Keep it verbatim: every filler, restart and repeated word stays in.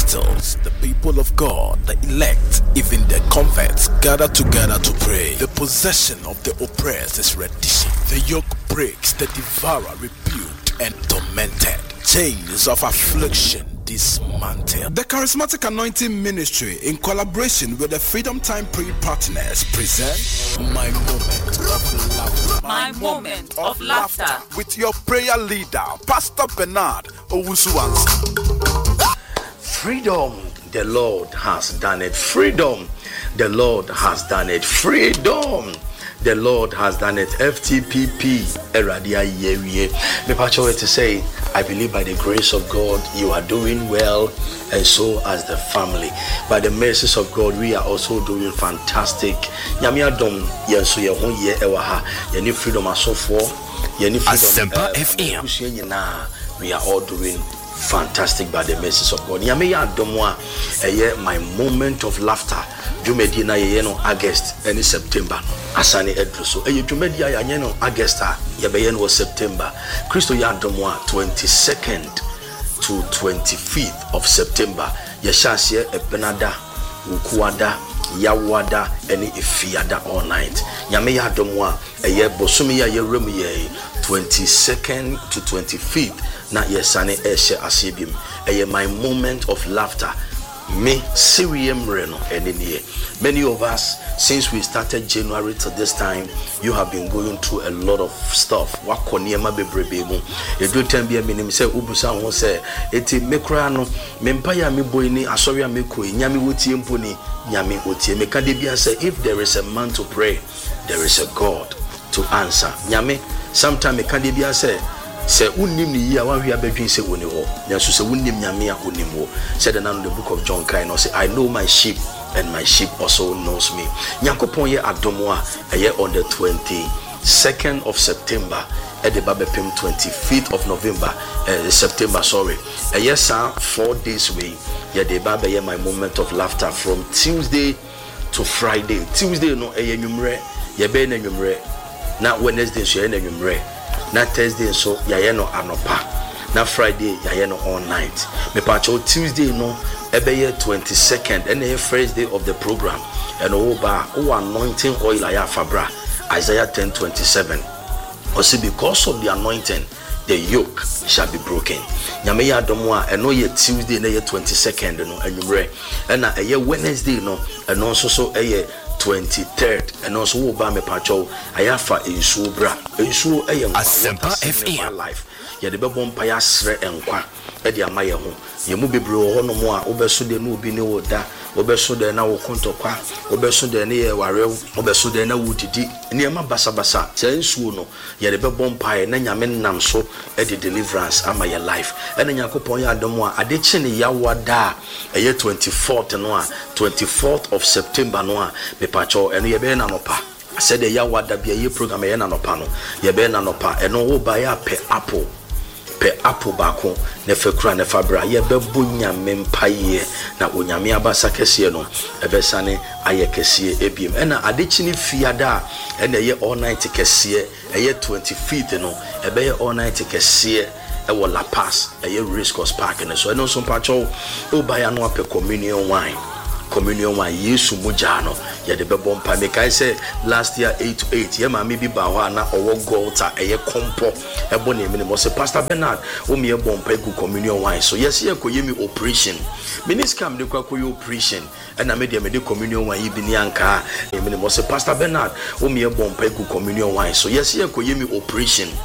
apostles, the people of God, the elect, even the converts gather together to pray. The possession of the oppressed is reddition. The yoke breaks, the devourer rebuked and tormented. Chains of affliction dismantled. The Charismatic Anointing Ministry, in collaboration with the Freedom Time Prayer Partners, present My Moment of Laughter. My Moment of Laughter. With your prayer leader, Pastor Bernard Owusu-Ansah. Freedom, the Lord has done it. Freedom, the Lord has done it. Freedom, the Lord has done it. F T P P, Eradia Yewie. Me pacho to say, I believe by the grace of God, you are doing well, and so as the family. By the mercies of God, we are also doing fantastic. Nyamia dom yenso ye ho ye ewa ha. Ye ni freedom asofo, ye ni freedom Asempa F M. We are all doing fantastic by the mercies of God. Nyamia domwa eye my moment of laughter. Jumedi na ye no August and September. Asani edruso. Eye jumedi ya ye no August ye be ye no September. Christo ya domwa twenty-second to twenty-fifth of September. Ye shasye ebenada ukuada yawada eni ifiada all night. Nyame ya domwa eye bosumi ya ye remu ye twenty-second to twenty-fifth. Na yesane eshe asibim. Eye my moment of laughter. Me Sirium Reno and many of us, since we started January to this time, you have been going through a lot of stuff. Wakoniema bebrebemu. You do ten be a minimum say Ubusa won't say eti mekrano mempaya mi boyni asoria meko nyami wuti emponi nyami wuti mekadebia say if there is a man to pray, there is a God to answer. Nyame sometime mekadebia say say unim ni ya wan hia bedwin say woni ho nyaso say unim nyame a onim ho said in the book of John kind or say I know my sheep and my sheep also knows me. Nyankopon ye adomo a eye on the twenty-second of September at the Babepim twenty-fifth of November uh, September sorry a yes sir four days way ye the baba ye my moment of laughter from Tuesday to Friday. Tuesday no eye nwumre ye be na nwumre na Wednesday so ye na nwumre na Thursday so yaye no anopa na Friday yaye no all night me pacho Tuesday no ebeye twenty-second and the first day of the program and oba o anointing oil aya fabra Isaiah ten twenty-seven also because of the anointing the yoke shall be broken. Nyame ya domo a eno ye Tuesday na ye twenty-second no anwumre na eye Wednesday no eno so so eye twenty-third and also wo ba me pacho ayafa ensuo bra ensuo eye nkwa Asempa F M life ye de bebo mpa ya sre enkwa e de amaye ho ye mu bebre ho no mo a obeso de no obi ne wo da obeso de na wo kontokwa obeso de ne ye warew obeso de na wo didi ne ma basa basa se ensuo no ye de bebo mpa ye na nyame nam so e de deliverance ama ye life e na Yakopon ya adomo a ade chi ne yawada eye twenty-fourth no a twenty-fourth of September no a me pacho eno ye be na nopa said the yawada bia ye program ye na nopa no ye be na nopa eno wo ba ya pe apple pe apple bako ne fekura ne fabra ye be bonya mempaye na onyame abasa kese no ebesane aye kese ebiem ena adechi ne fiada ena ye all night kese eye twenty-fifth no ebe ye all night kese e wo La Paz eye Race Course Park ne so eno so pacho o ba ya no ape communion wine communion wa Yesu mujano ye de bebo mpa me kai say last year eight to eight ye ma me bi ba ho na owo golta eye kompo ebo na emi mo say Pastor Bernard o me e bompa ku communion wine so yes ye koye me operation miniscam de kwa koye operation and na me de me de communion wine bi ni anka emi mo say Pastor Bernard o me e bompa ku communion wine so yes ye koye me operation